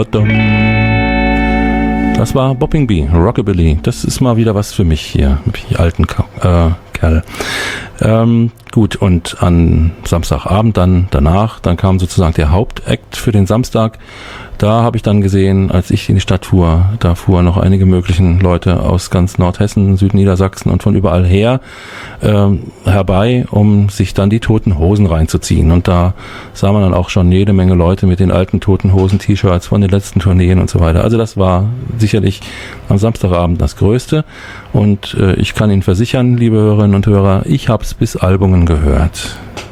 Das war Bopping Bee, Rockabilly. Das ist mal wieder was für mich hier, die alten Kerl. Gut, und an Samstagabend dann danach, dann kam sozusagen der Hauptakt für den Samstag. Da habe ich dann gesehen, als ich in die Stadt fuhr, da fuhren noch einige möglichen Leute aus ganz Nordhessen, Südniedersachsen und von überall her herbei, um sich dann die Toten Hosen reinzuziehen. Und da sah man dann auch schon jede Menge Leute mit den alten Toten Hosen-T-Shirts von den letzten Tourneen und so weiter. Also das war sicherlich am Samstagabend das Größte. Und ich kann Ihnen versichern, liebe Hörerinnen und Hörer, ich habe es bis Albungen gehört.